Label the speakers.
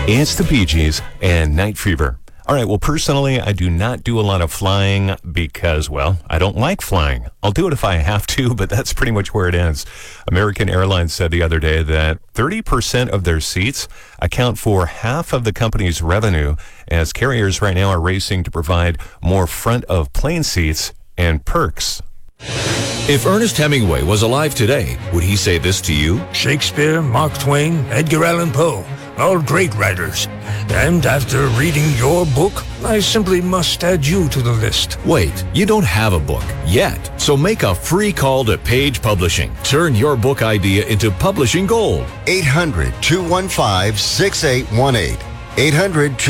Speaker 1: It's the Bee Gees and Night Fever. All right, well, personally, I do not do a lot of flying because, well, I don't like flying. I'll do it if I have to, but that's pretty much where it ends. American Airlines said the other day that 30% of their seats account for half of the company's revenue, as carriers right now are racing to provide more front-of-plane seats and perks.
Speaker 2: If Ernest Hemingway was alive today, would he say this to you?
Speaker 3: Shakespeare, Mark Twain, Edgar Allan Poe, all great writers. And after reading your book, I simply must add you to the list.
Speaker 2: Wait, you don't have a book yet, so make a free call to Page Publishing. Turn your book idea into publishing gold.
Speaker 4: 800-215-6818. 800